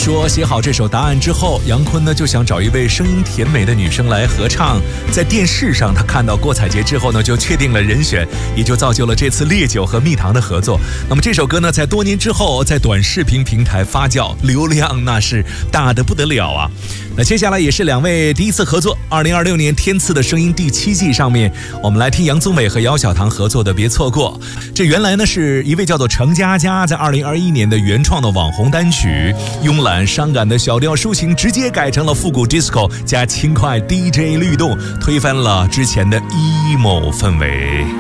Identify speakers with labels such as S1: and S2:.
S1: 说写好这首答案之后，杨坤呢就想找一位声音甜美的女生来合唱。在电视上他看到郭采洁之后呢，就确定了人选，也就造就了这次烈酒和蜜糖的合作。那么这首歌呢，在多年之后在短视频平台发酵，流量那是大得不得了啊。那接下来也是两位第一次合作，2026年天赐的声音第7季上面，我们来听杨宗纬和姚晓棠合作的别错过。这原来呢是一位叫做程佳佳在2021年的原创的网红单曲，慵懒伤感的小调抒情直接改成了复古 disco 加轻快 DJ 律动，推翻了之前的 emo 氛围。